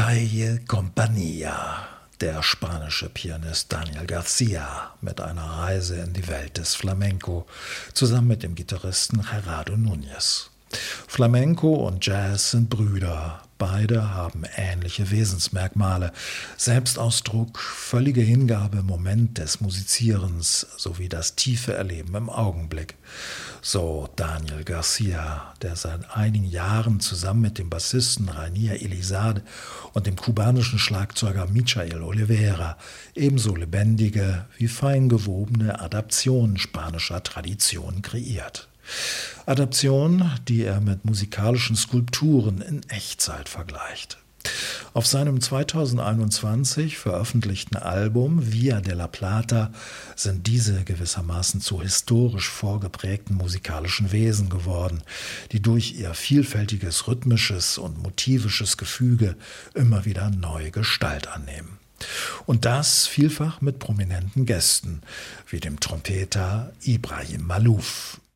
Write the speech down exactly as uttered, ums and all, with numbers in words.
Calle Compañía, der spanische Pianist Daniel García mit einer Reise in die Welt des Flamenco, zusammen mit dem Gitarristen Gerardo Núñez. Flamenco und Jazz sind Brüder. Beide haben ähnliche Wesensmerkmale: Selbstausdruck, völlige Hingabe im Moment des Musizierens sowie das tiefe Erleben im Augenblick. So Daniel García, der seit einigen Jahren zusammen mit dem Bassisten Rainier Elizalde und dem kubanischen Schlagzeuger Michael Olivera ebenso lebendige wie fein gewobene Adaptionen spanischer Traditionen kreiert. Adaption, die er mit musikalischen Skulpturen in Echtzeit vergleicht. Auf seinem zweitausendeinundzwanzig veröffentlichten Album Via de la Plata sind diese gewissermaßen zu historisch vorgeprägten musikalischen Wesen geworden, die durch ihr vielfältiges rhythmisches und motivisches Gefüge immer wieder neue Gestalt annehmen. Und das vielfach mit prominenten Gästen, wie dem Trompeter Ibrahim Malouf.